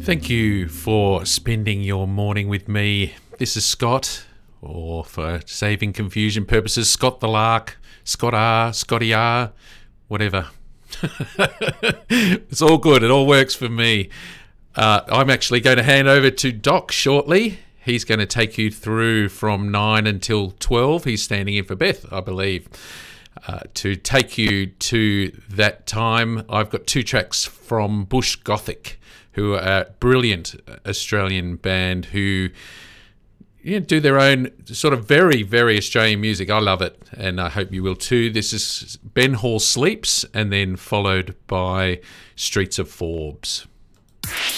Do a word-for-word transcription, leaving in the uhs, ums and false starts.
Thank you for spending your morning with me. This is Scott, or for saving confusion purposes, Scott the Lark, Scott R, Scotty R, whatever. It's all good. It all works for me. Uh, I'm actually going to hand over to Doc shortly. He's going to take you through from nine until twelve. He's standing in for Beth, I believe. Uh, to take you to that time, I've got two tracks from Bush Gothic, who are a brilliant Australian band who you know, do their own sort of very, very Australian music. I love it, and I hope you will too. This is Ben Hall Sleeps, and then followed by Streets of Forbes.